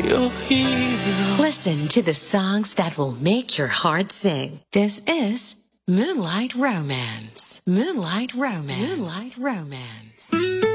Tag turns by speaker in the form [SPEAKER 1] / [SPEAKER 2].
[SPEAKER 1] your hero.
[SPEAKER 2] Listen to the songs that will make your heart sing. This is Moonlight Romance. Moonlight Romance. Moonlight Romance.